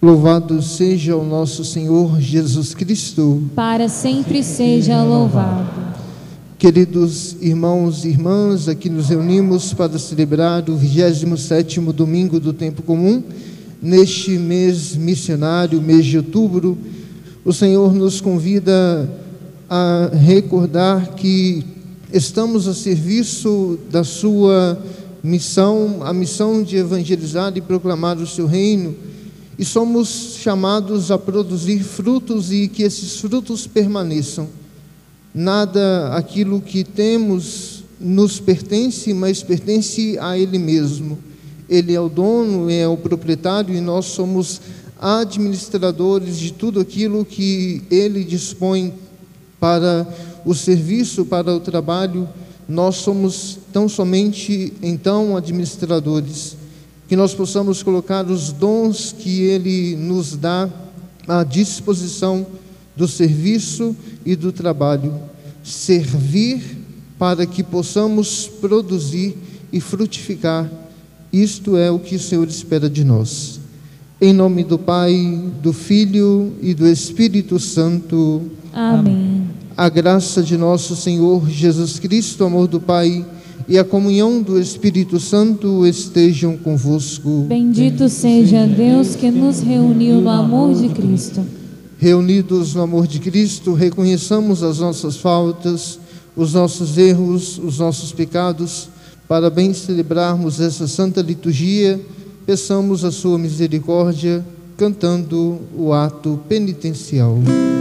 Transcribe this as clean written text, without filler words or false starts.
Louvado seja o nosso Senhor Jesus Cristo. Para sempre seja louvado. Queridos irmãos e irmãs, aqui nos reunimos para celebrar o 27º domingo do tempo comum. Neste mês missionário, mês de outubro, o Senhor nos convida a recordar que estamos a serviço da sua missão, a missão de evangelizar e proclamar o seu reino, e somos chamados a produzir frutos e que esses frutos permaneçam. Nada aquilo que temos nos pertence, mas pertence a Ele mesmo. Ele é o dono, é o proprietário, e nós somos administradores de tudo aquilo que Ele dispõe para o serviço, para o trabalho. Nós somos tão somente, então, administradores, que nós possamos colocar os dons que Ele nos dá à disposição do serviço e do trabalho. Servir para que possamos produzir e frutificar. Isto é o que o Senhor espera de nós. Em nome do Pai, do Filho e do Espírito Santo. Amém. A graça de nosso Senhor Jesus Cristo, o amor do Pai e a comunhão do Espírito Santo estejam convosco. Bendito seja Deus que nos reuniu no amor de Cristo. Reunidos no amor de Cristo, reconheçamos as nossas faltas, os nossos erros, os nossos pecados. Para bem celebrarmos essa santa liturgia, peçamos a sua misericórdia, cantando o ato penitencial.